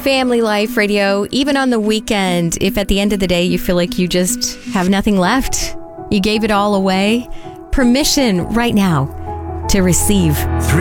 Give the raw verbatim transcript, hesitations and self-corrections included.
Family Life Radio, even on the weekend, if at the end of the day you feel like you just have nothing left, you gave it all away, permission right now to receive. Three